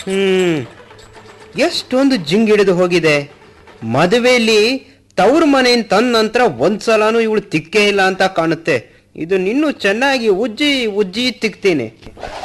ಹ್ಮ್ ಎಷ್ಟೊಂದು ಜಿಂಗಿಡಿದು ಹೋಗಿದೆ. ಮದುವೆಯಲ್ಲಿ ತವ್ರ ಮನೆಯಿಂದ ತಂದ ನಂತರ ಒಂದ್ಸಲನೂ ಇವಳು ತಿಕ್ಕೇ ಇಲ್ಲ ಅಂತ ಕಾಣುತ್ತೆ. ಇದು ನಿನ್ನೂ ಚೆನ್ನಾಗಿ ಉಜ್ಜಿ ಉಜ್ಜಿ ತಿಕ್ತೀನಿ.